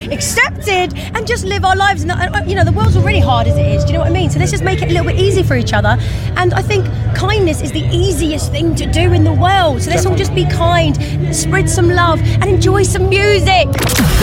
accepted, and just live our lives. And you know, the world's already hard as it is. Do you know what I mean? So let's just make it a little bit easy for each other. And I think kindness is the easiest thing to do in the world. So let's all just be kind, spread some love, and enjoy some music.